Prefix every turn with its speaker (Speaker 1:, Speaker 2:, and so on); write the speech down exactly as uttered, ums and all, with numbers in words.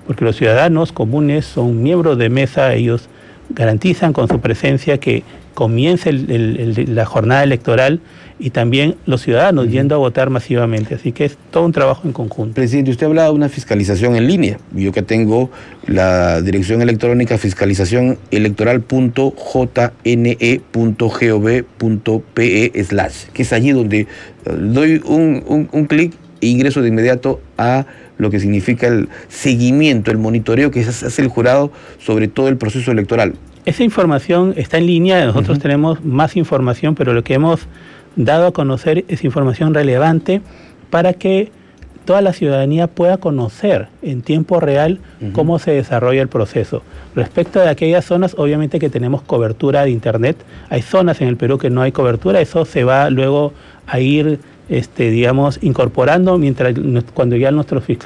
Speaker 1: porque los ciudadanos comunes son miembros de mesa, ellos garantizan con su presencia que comience el, el, el, la jornada electoral y también los ciudadanos uh-huh. yendo a votar masivamente. Así que es todo un trabajo en conjunto.
Speaker 2: Presidente, usted hablaba de una fiscalización en línea. Yo que tengo la dirección electrónica fiscalización electoral punto j n e punto gov punto p e slash, que es allí donde doy un, un, un clic e ingreso de inmediato a lo que significa el seguimiento, el monitoreo que hace el jurado sobre todo el proceso electoral.
Speaker 1: Esa información está en línea, nosotros uh-huh. tenemos más información, pero lo que hemos dado a conocer es información relevante para que toda la ciudadanía pueda conocer en tiempo real uh-huh. cómo se desarrolla el proceso. Respecto de aquellas zonas, obviamente que tenemos cobertura de internet, hay zonas en el Perú que no hay cobertura, eso se va luego a ir, este, digamos, incorporando mientras cuando ya nuestros fiscales